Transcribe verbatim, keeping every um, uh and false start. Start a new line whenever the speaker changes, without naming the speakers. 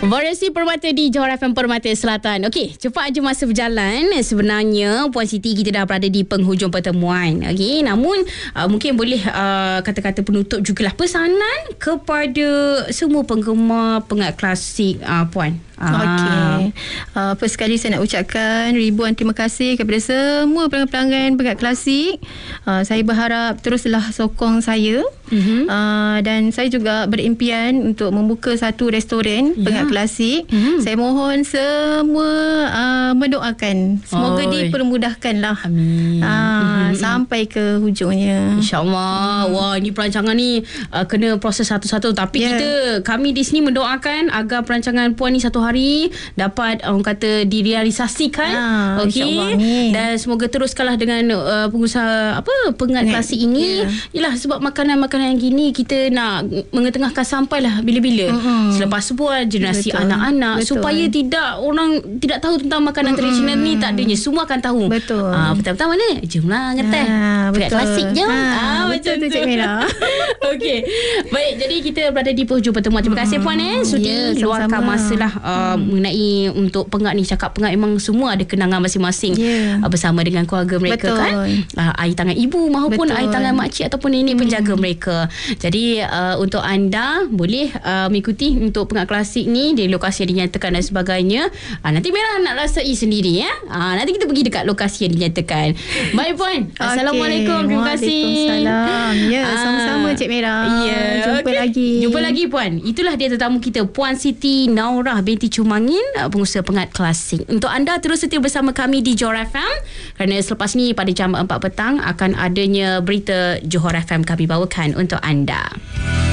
Variasi Permata di Johor F M Permata Selatan. Okey, cepat je masa berjalan. Sebenarnya Puan Siti kita dah berada di penghujung pertemuan. Okey, namun uh, mungkin boleh uh, kata-kata penutup jugalah pesanan kepada semua penggemar pengat klasik uh, Puan.
Okey. Uh, first sekali saya nak ucapkan ribuan terima kasih kepada semua pelanggan-pelanggan pengat klasik. Uh, saya berharap teruslah sokong saya. Mm-hmm. Uh, dan saya juga berimpian untuk membuka satu restoran yeah. pengat klasik. Mm-hmm. Saya mohon semua uh, mendoakan. Semoga Oi. dipermudahkanlah.
Amin.
Uh, mm-hmm. Sampai ke hujungnya.
InsyaAllah. Hmm. Wah, ni perancangan ni uh, kena proses satu-satu. Tapi yeah. kita, kami di sini mendoakan agar perancangan Puan ni satu hari dapat orang kata direalisasikan. Ah, okey. Dan semoga teruskanlah dengan uh, pengusaha apa pengat klasik ini. Yeah. Yalah, sebab makanan-makanan yang gini kita nak mengetengahkan sampailah bila-bila. Mm-hmm. Selepas sebuah generasi Betul. anak-anak Betul. supaya tidak orang tidak tahu tentang makanan mm-hmm. tradisional ni, tak adanya. Semua akan tahu.
Betul.
Ah, pertama-tama mana? Jomlah ngeteh. Ah, pengat klasik je. Ah,
ah betul tu Cik Mira.
Okey. Baik, jadi kita berada di penghujung pertemuan. Terima kasih Puan eh sudi yeah, luangkan masalah uh, hmm. mengenai untuk pengat ni. Cakap pengat memang semua ada kenangan masing-masing yeah. uh, bersama dengan keluarga mereka. Betul. Kan uh, air tangan ibu maupun Betul. air tangan makcik ataupun nenek hmm. penjaga mereka. Jadi uh, untuk anda boleh uh, mengikuti untuk pengat klasik ni di lokasi yang dinyatakan dan sebagainya. uh, Nanti Mira nak rasai sendiri ya. uh, Nanti kita pergi dekat lokasi yang dinyatakan. Baik Puan, okay. Assalamualaikum. Terima kasih.
Waalaikumsalam. Ya, uh, sama-sama Cik Mira.
Yeah.
Jumpa
okay.
lagi.
Jumpa lagi Puan. Itulah dia tetamu kita, Puan Siti Naurah binti Chumangin, pengusaha pengat klasik. Untuk anda terus setia bersama kami di Johor F M, kerana selepas ni pada jam empat petang akan adanya berita Johor F M kami bawakan untuk anda.